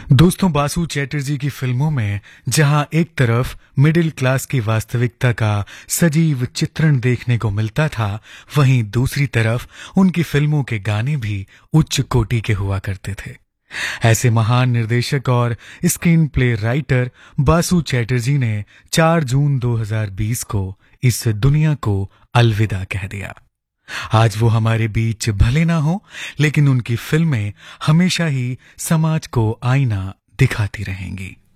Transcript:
दोस्तों, बासु चैटर्जी की फिल्मों में जहां एक तरफ मिडिल क्लास की वास्तविकता का सजीव चित्रण देखने को मिलता था, वहीं दूसरी तरफ उनकी फिल्मों के गाने भी उच्च कोटि के हुआ करते थे। ऐसे महान निर्देशक और screen play writer Basu Chatterjee ने 4 जून 2020 को इस दुनिया को अलविदा कह दिया। आज वो हमारे बीच भले ना हो, लेकिन उनकी फिल्में हमेशा ही समाज को आईना दिखाती रहेंगी।